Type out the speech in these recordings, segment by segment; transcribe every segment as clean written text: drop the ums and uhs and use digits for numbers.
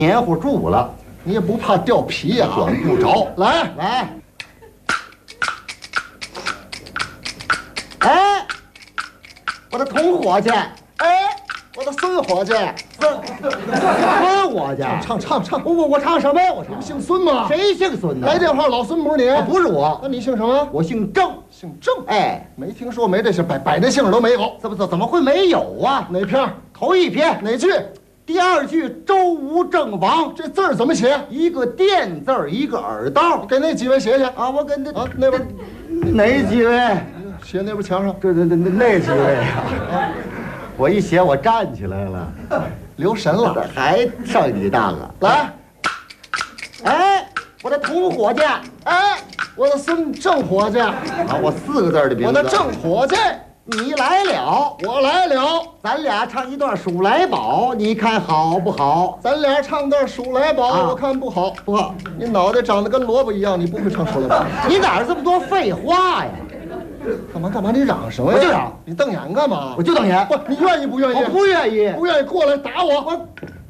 黏糊住了， 你也不怕掉皮呀？ 管不着。 来， 哎，我的同伙计， 哎，我的孙伙计， 孙伙计， 唱， 我唱什么呀？我唱姓孙吗？ 谁姓孙呢？ 来电话，老孙不是你？ 不是我， 那你姓什么？ 我姓郑。 姓郑。 哎， 没听说，没这姓，百这姓都没有。 怎么会没有啊？ 哪篇？ 头一篇哪句？ 第二句周吴郑王， 这字儿怎么写？ 一个垫字儿，一个耳刀。 给那几位写写啊！我跟那边哪几位？ 写那边墙上。 那几位啊！我一写我站起来了， 留神了， 还剩你当啊！ 来， 哎，我的同伙计， 哎，我的孙郑伙计， 啊，我4个字的名字。 我的郑伙计， 你来了， 我来了， 咱俩唱一段《数来宝》，你看好不好？ 咱俩唱段《数来宝》， 啊我看不好。 不好， 你脑袋长得跟萝卜一样，你不会唱《数来宝》。 你哪儿这么多废话呀？ 干嘛？你嚷什么呀？ 我就嚷。 你瞪眼干嘛？ 我就瞪眼。 不，你愿意不愿意？ 我不愿意。 不愿意过来打我。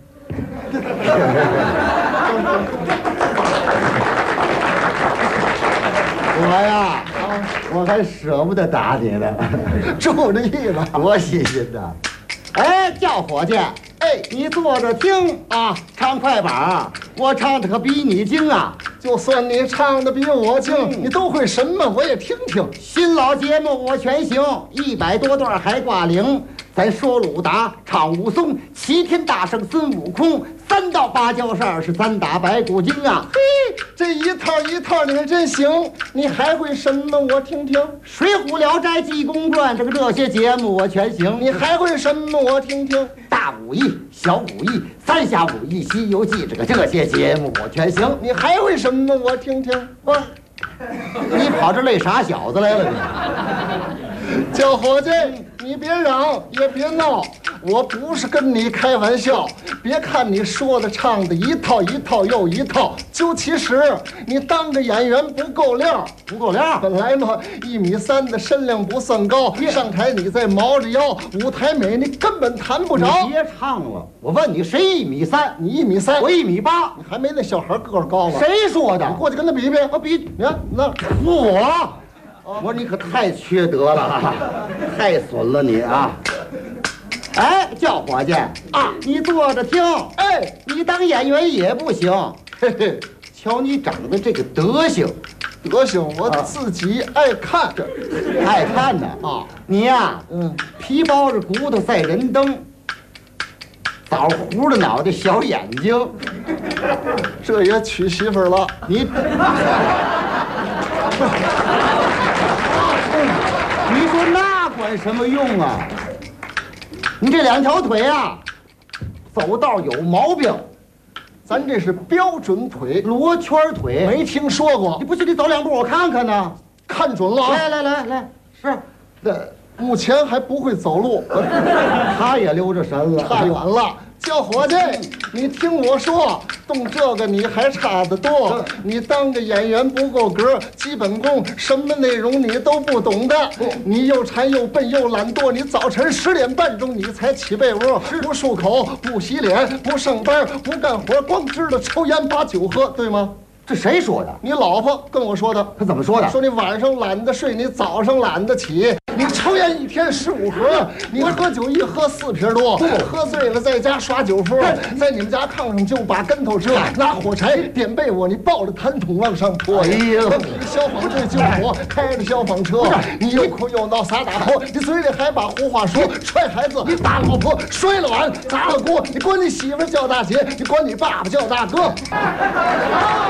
我呀，我还舍不得打你呢， 就这意思， 多新鲜呐！哎，叫伙计，哎，你坐着听啊，唱快板，我唱的可比你精啊！ 就算你唱的比我精，你都会什么？我也听听。 新老节目我全行，100多段还挂零。咱说鲁达，唱武松，齐天大圣孙悟空，3到8交1213打白骨精啊！ 嘿，这一套你还真行。你还会什么？我听听。 水浒聊斋济公传，这些节目我全行。 你还会什么？我听听。 大武艺、小武艺、三峡武艺、西游记，这些节目我全行。 你还会什么？我听听。 你跑这累傻小子来了你？ 叫伙计，你别嚷也别闹，我不是跟你开玩笑。别看你说的唱的一套又一套，究其实你当个演员不够料。本来嘛，1.3米的身量不算高，上台你再毛着腰，舞台美你根本谈不着。 你别唱了，我问你，谁1.3米？ 你1.3米， 我1.8米， 你还没那小孩个儿高呢。 谁说的？ 你过去跟他比比，我比，你看那我说你可太缺德了，太损了你啊！哎，叫伙计啊，你坐着听， 哎， 你当演员也不行，嘿嘿，瞧你长得这个德行， 我自己爱看， 爱看呢啊！你呀，皮包着骨头赛人灯，枣糊的脑袋小眼睛， 这也娶媳妇儿了， 你说那管什么用啊？你这2条腿啊，走道有毛病。 咱这是标准腿， 罗圈腿， 没听说过。 你不信你走2步我看看呢。 看准了啊！ 来，是， 目前还不会走路， 他也溜着神了， 差远了。叫伙计，你听我说，动这个你还差得多。你当个演员不够格，基本功什么内容你都不懂的。你又馋又笨又懒惰，你早晨10点半钟你才起被窝，不漱口，不洗脸，不上班，不干活，光知道抽烟把酒喝，对吗？ 这谁说的？ 你老婆跟我说的。 他怎么说的？ 说你晚上懒得睡，你早上懒得起。你抽烟1天15盒，你喝酒一喝4瓶多，喝醉了在家耍酒疯，在你们家炕上就把跟头遮，拿火柴点被窝，你抱着痰桶往上泼。 哎呀， 消防队救火，开着消防车，你又哭又闹撒大泼，你嘴里还把胡话说，踹孩子，打老婆，摔了碗，砸了锅，你管你媳妇叫大姐，你管你爸爸叫大哥。